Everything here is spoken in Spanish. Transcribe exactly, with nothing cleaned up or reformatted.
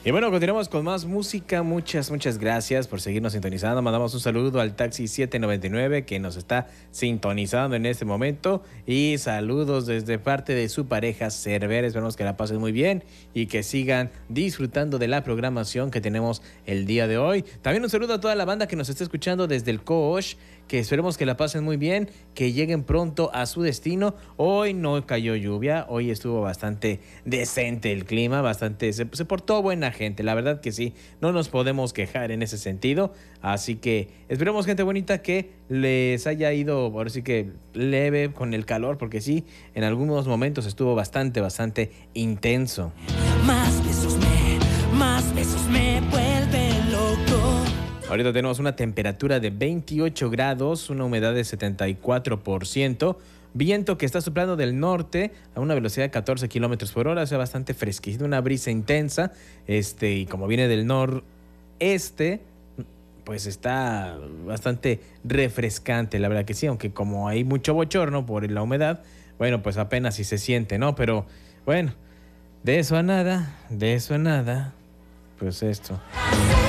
Y bueno, continuamos con más música. Muchas, muchas gracias por seguirnos sintonizando. Mandamos un saludo al Taxi siete noventa y nueve que nos está sintonizando en este momento. Y saludos desde parte de su pareja Cerver. Esperamos que la pasen muy bien y que sigan disfrutando de la programación que tenemos el día de hoy. También un saludo a toda la banda que nos está escuchando desde el Coach, que esperemos que la pasen muy bien, que lleguen pronto a su destino. Hoy no cayó lluvia, hoy estuvo bastante decente el clima, bastante se, se portó buena gente, la verdad que sí, no nos podemos quejar en ese sentido, así que esperemos, gente bonita, que les haya ido, ahora sí que leve con el calor, porque sí, en algunos momentos estuvo bastante, bastante intenso. Más besos me, más besos me vuelven loco. Ahorita tenemos una temperatura de veintiocho grados, una humedad de setenta y cuatro por ciento, viento que está soplando del norte a una velocidad de catorce kilómetros por hora, o sea, bastante fresquito, una brisa intensa, este, y como viene del noreste, pues está bastante refrescante, la verdad que sí, aunque como hay mucho bochorno por la humedad, bueno, pues apenas si se siente, ¿no? Pero bueno, de eso a nada, de eso a nada, pues esto.